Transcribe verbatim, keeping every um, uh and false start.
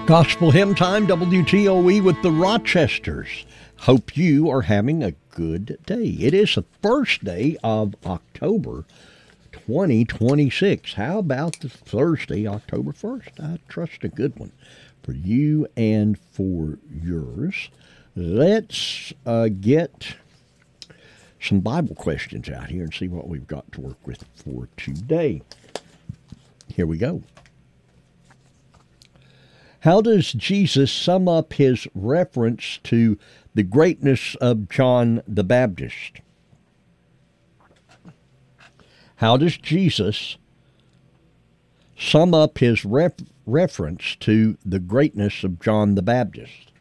Gospel Hymn Time, W T O E with the Rochesters. Hope you are having a good day. It is the first day of October twenty twenty-six. How about the Thursday, October first? I trust a good one for you and for yours. Let's uh, get some Bible questions out here and see what we've got to work with for today. Here we go. How does Jesus sum up his reference to the greatness of John the Baptist? How does Jesus sum up his ref- reference to the greatness of John the Baptist?